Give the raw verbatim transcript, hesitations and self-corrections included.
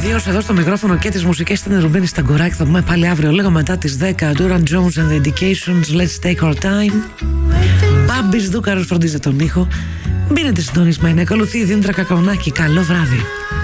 Κυρίως εδώ στο μικρόφωνο και τις μουσικές ήταν Ρουμπίνη Σταγκουράκη. Θα πούμε πάλι αύριο λίγο μετά τις δέκα. Duran Jones and the Indications, Let's Take Our Time. Μπάμπης Δούκαρος φροντίζεται τον ήχο. Μείνετε συντονισμένοι. Ακολουθεί η Δήμητρα Κακαουνάκη. Καλό βράδυ.